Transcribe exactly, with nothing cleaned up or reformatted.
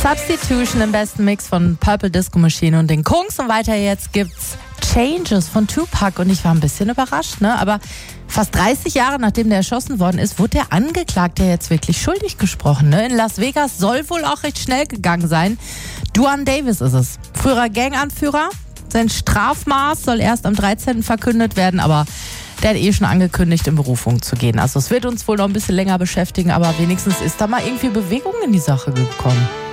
Substitution im besten Mix von Purple Disco Machine und den Kungs. Und weiter jetzt gibt's Changes von Tupac. Und ich war ein bisschen überrascht, ne? Aber fast dreißig Jahre nachdem der erschossen worden ist, wurde der Angeklagte jetzt wirklich schuldig gesprochen, ne? In Las Vegas soll wohl auch recht schnell gegangen sein. Duane Davis ist es. Früherer Ganganführer. Sein Strafmaß soll erst am dreizehnten verkündet werden, aber der hat eh schon angekündigt, in Berufung zu gehen. Also es wird uns wohl noch ein bisschen länger beschäftigen, aber wenigstens ist da mal irgendwie Bewegung in die Sache gekommen.